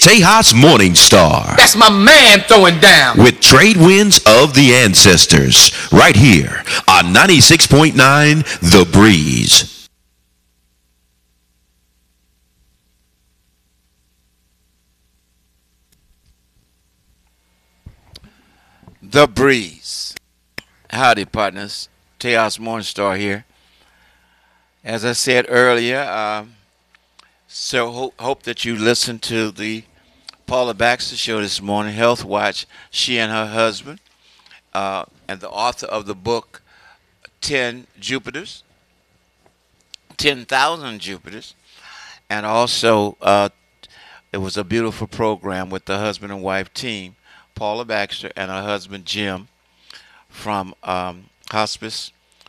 Tejas Morning Star. That's my man throwing down. With trade winds of the ancestors. Right here on 96.9 The Breeze. The Breeze. Howdy, partners. Tejas Morning Star here. As I said earlier, so hope that you listened to the Paula Baxter show this morning, Health Watch. She and her husband, and the author of the book 10 Jupiters, 10,000 Jupiters, and also it was a beautiful program with the husband and wife team, Paula Baxter and her husband Jim from Hospice,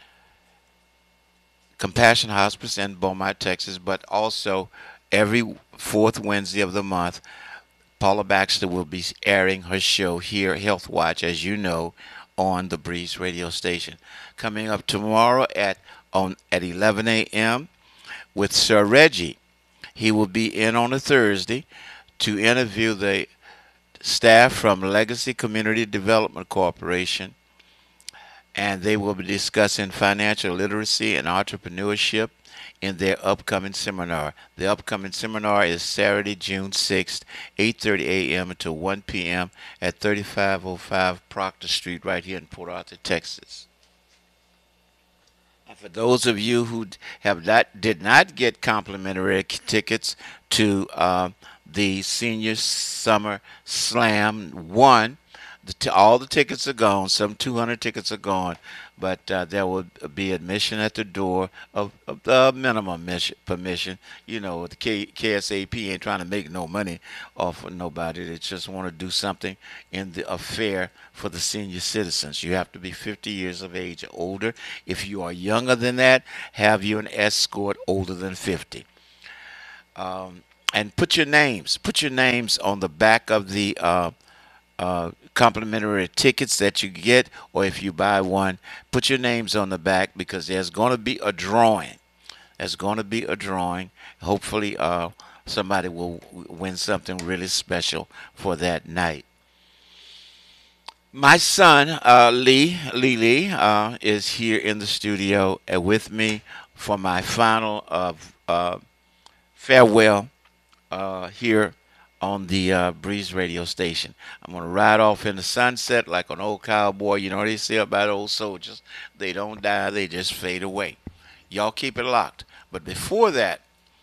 Compassion Hospice in Beaumont, Texas, but also every fourth Wednesday of the month, Paula Baxter will be airing her show here, Health Watch, as you know, on the Breeze radio station. Coming up tomorrow at 11 a.m. with Sir Reggie. He will be in on a Thursday to interview the staff from Legacy Community Development Corporation, and they will be discussing financial literacy and entrepreneurship in their upcoming seminar. The upcoming seminar is Saturday, June 6th, 8:30 a.m. until 1 p.m. at 3505 Proctor Street right here in Port Arthur, Texas. And for those of you who did not get complimentary tickets to the Senior Summer Slam 1, all the tickets are gone. Some 200 tickets are gone, but there will be admission at the door of the minimum permission. You know, the KSAP ain't trying to make no money off of nobody. They just want to do something in the affair for the senior citizens. You have to be 50 years of age or older. If you are younger than that, have you an escort older than 50. And put your names on the back of the complimentary tickets that you get, or if you buy one, put your names on the back, because there's going to be a drawing. Hopefully somebody will win something really special for that night. My son Lee is here in the studio with me for my final farewell here on the Breeze radio station. I'm going to ride off in the sunset like an old cowboy. You know what they say about old soldiers? They don't die, they just fade away. Y'all keep it locked. But before that,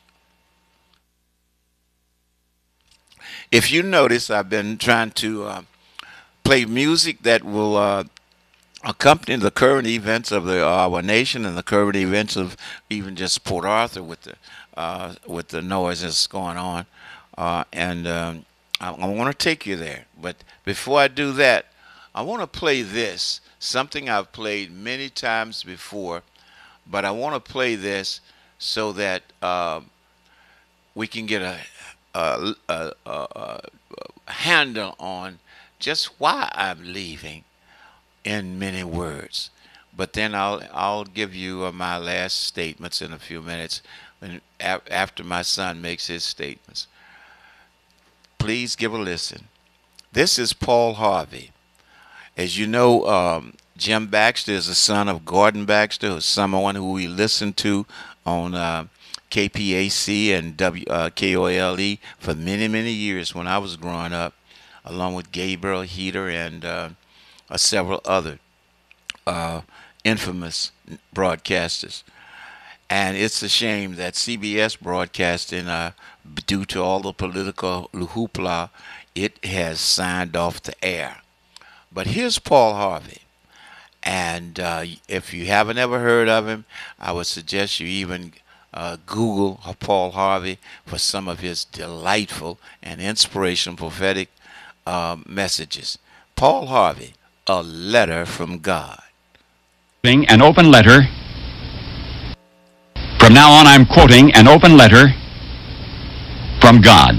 if you notice, I've been trying to play music that will accompany the current events of our nation and the current events of even just Port Arthur with the noise that's going on. I want to take you there. But before I do that, I want to play this, something I've played many times before, but I want to play this so that we can get a handle on just why I'm leaving in many words. But then I'll give you my last statements in a few minutes after my son makes his statements. Please give a listen. This is Paul Harvey. As you know, Jim Baxter is the son of Gordon Baxter, who's someone who we listened to on KPAC and KOLE for many, many years when I was growing up, along with Gabriel Heater and several other infamous broadcasters. And it's a shame that CBS Broadcasting, due to all the political hoopla, it has signed off the air. But here's Paul Harvey. And if you haven't ever heard of him, I would suggest you even Google Paul Harvey for some of his delightful and inspirational prophetic messages. Paul Harvey, A Letter from God. An open letter. From now on, I'm quoting an open letter from God.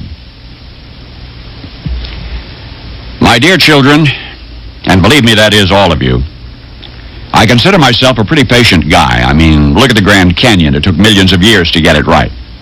My dear children, and believe me, that is all of you, I consider myself a pretty patient guy. I mean, look at the Grand Canyon. It took millions of years to get it right.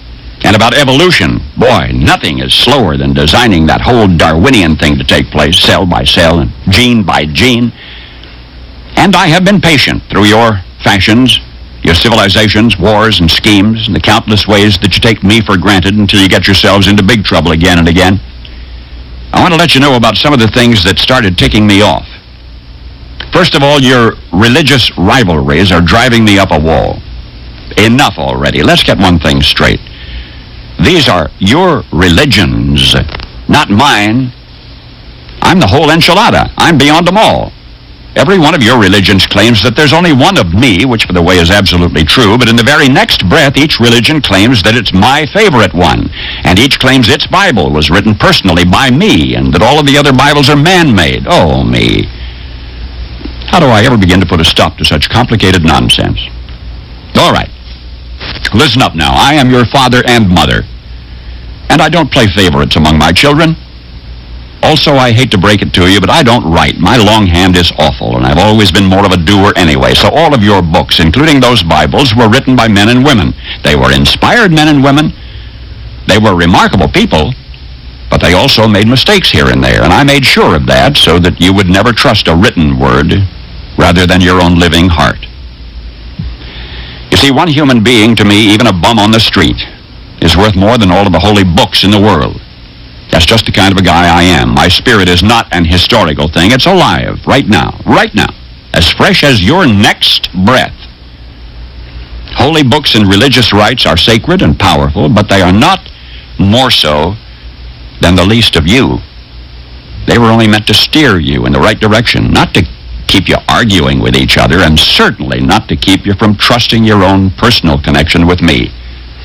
And about evolution, boy, nothing is slower than designing that whole Darwinian thing to take place, cell by cell and gene by gene. And I have been patient through your fashions, your civilizations, wars, and schemes, and the countless ways that you take me for granted until you get yourselves into big trouble again and again. I want to let you know about some of the things that started ticking me off. First of all, your religious rivalries are driving me up a wall. Enough already. Let's get one thing straight. These are your religions, not mine. I'm the whole enchilada. I'm beyond them all. Every one of your religions claims that there's only one of me, which, by the way, is absolutely true, but in the very next breath, each religion claims that it's my favorite one, and each claims its Bible was written personally by me, and that all of the other Bibles are man-made. Oh, me. How do I ever begin to put a stop to such complicated nonsense? All right. Listen up now. I am your father and mother, and I don't play favorites among my children. Also, I hate to break it to you, but I don't write. My longhand is awful, and I've always been more of a doer anyway. So all of your books, including those Bibles, were written by men and women. They were inspired men and women. They were remarkable people, but they also made mistakes here and there, and I made sure of that so that you would never trust a written word rather than your own living heart. You see, one human being, to me, even a bum on the street, is worth more than all of the holy books in the world. That's just the kind of a guy I am. My spirit is not an historical thing. It's alive, right now, as fresh as your next breath. Holy books and religious rites are sacred and powerful, but they are not more so than the least of you. They were only meant to steer you in the right direction, not to keep you arguing with each other, and certainly not to keep you from trusting your own personal connection with me.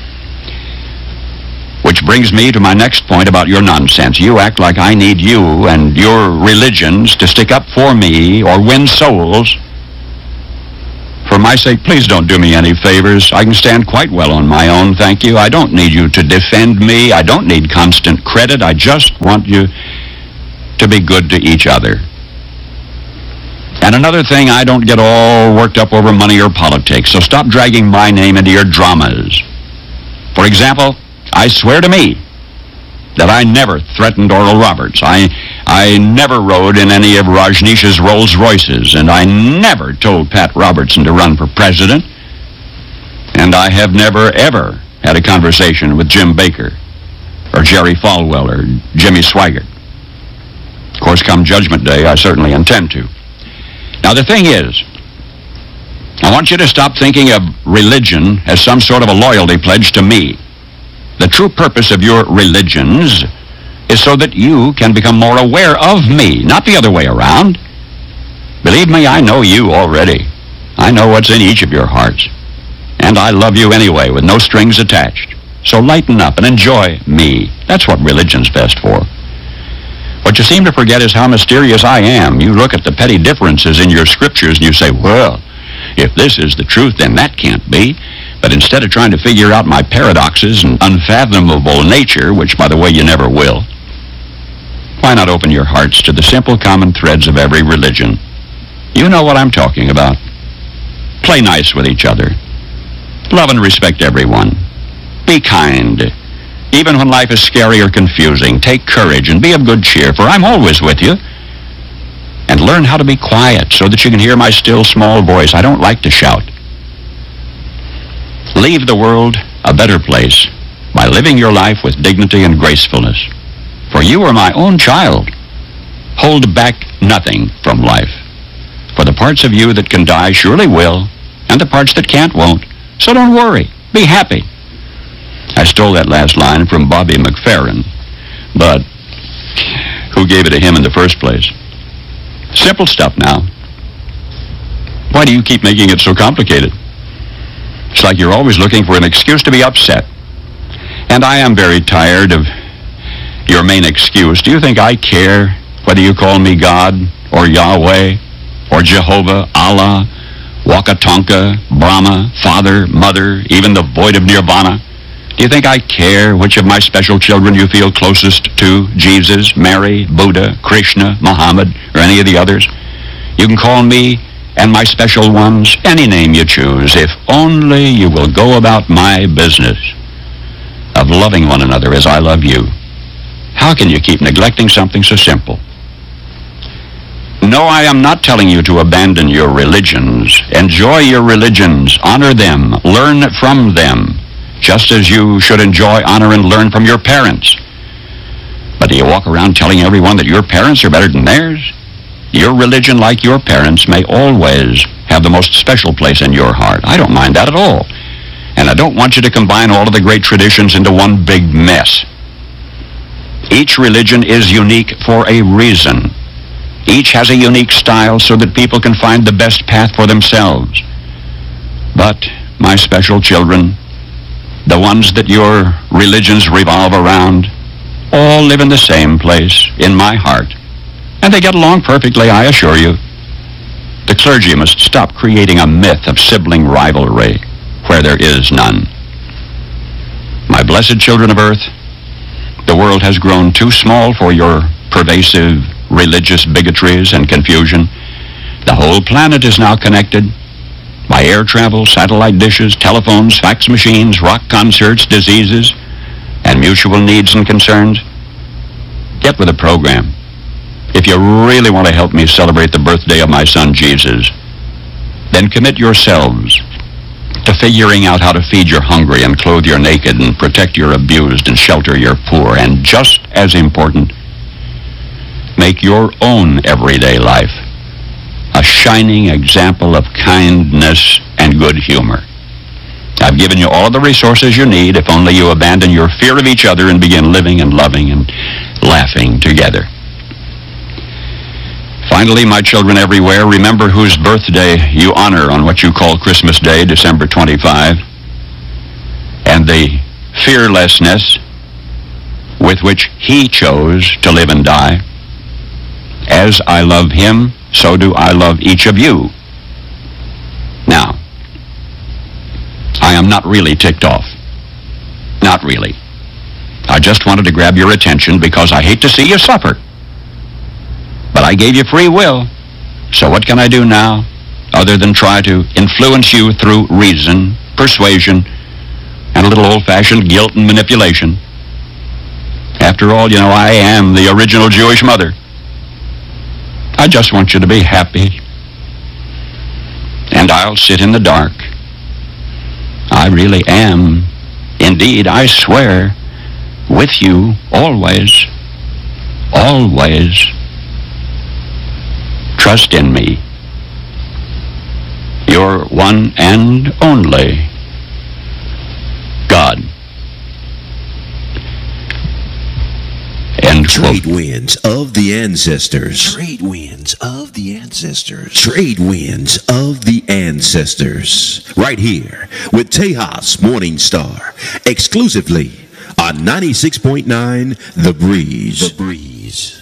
Which brings me to my next point about your nonsense. You act like I need you and your religions to stick up for me or win souls. For my sake, please don't do me any favors. I can stand quite well on my own, thank you. I don't need you to defend me. I don't need constant credit. I just want you to be good to each other. And another thing, I don't get all worked up over money or politics, so stop dragging my name into your dramas. For example, I swear to me that I never threatened Oral Roberts. I never rode in any of Rajneesh's Rolls Royces, and I never told Pat Robertson to run for president. And I have never, ever had a conversation with Jim Baker or Jerry Falwell or Jimmy Swaggart. Of course, come Judgment Day, I certainly intend to. Now, the thing is, I want you to stop thinking of religion as some sort of a loyalty pledge to me. The true purpose of your religions is so that you can become more aware of me, not the other way around. Believe me, I know you already. I know what's in each of your hearts. And I love you anyway, with no strings attached. So lighten up and enjoy me. That's what religion's best for. What you seem to forget is how mysterious I am. You look at the petty differences in your scriptures and you say, well, if this is the truth, then that can't be. But instead of trying to figure out my paradoxes and unfathomable nature, which, by the way, you never will, why not open your hearts to the simple common threads of every religion? You know what I'm talking about. Play nice with each other. Love and respect everyone. Be kind. Even when life is scary or confusing, take courage and be of good cheer, for I'm always with you. And learn how to be quiet so that you can hear my still small voice. I don't like to shout. Leave the world a better place by living your life with dignity and gracefulness. For you are my own child. Hold back nothing from life. For the parts of you that can die surely will, and the parts that can't won't. So don't worry. Be happy. I stole that last line from Bobby McFerrin, but who gave it to him in the first place? Simple stuff now. Why do you keep making it so complicated? It's like you're always looking for an excuse to be upset. And I am very tired of your main excuse. Do you think I care whether you call me God or Yahweh or Jehovah, Allah, Wakatonka, Brahma, Father, Mother, even the void of Nirvana? Do you think I care which of my special children you feel closest to? Jesus, Mary, Buddha, Krishna, Muhammad, or any of the others? You can call me and my special ones any name you choose, if only you will go about my business. of loving one another as I love you. How can you keep neglecting something so simple? No, I am not telling you to abandon your religions. Enjoy your religions. Honor them. Learn from them. Just as you should enjoy, honor, and learn from your parents. But do you walk around telling everyone that your parents are better than theirs? Your religion, like your parents, may always have the most special place in your heart. I don't mind that at all. And I don't want you to combine all of the great traditions into one big mess. Each religion is unique for a reason. Each has a unique style so that people can find the best path for themselves. But, my special children, the ones that your religions revolve around, all live in the same place, in my heart. And they get along perfectly, I assure you. The clergy must stop creating a myth of sibling rivalry where there is none. My blessed children of earth, the world has grown too small for your pervasive religious bigotries and confusion. The whole planet is now connected by air travel, satellite dishes, telephones, fax machines, rock concerts, diseases, and mutual needs and concerns. Get with the program. If you really want to help me celebrate the birthday of my son Jesus, then commit yourselves to figuring out how to feed your hungry and clothe your naked and protect your abused and shelter your poor. And just as important, make your own everyday life a shining example of kindness and good humor. I've given you all the resources you need if only you abandon your fear of each other and begin living and loving and laughing together. Finally, my children everywhere, remember whose birthday you honor on what you call Christmas Day, December 25, and the fearlessness with which he chose to live and die. As I love him, so do I love each of you. Now, I am not really ticked off. Not really. I just wanted to grab your attention because I hate to see you suffer. But I gave you free will. So what can I do now other than try to influence you through reason, persuasion, and a little old-fashioned guilt and manipulation? After all, you know, I am the original Jewish mother. I just want you to be happy. And I'll sit in the dark. I really am, indeed, I swear, with you always, always. Trust in me. Your one and only God. End Trade quote. winds of the ancestors. Trade winds of the ancestors. Trade winds of the ancestors. Right here with Tejas Morning Star. Exclusively on 96.9 The Breeze. The Breeze.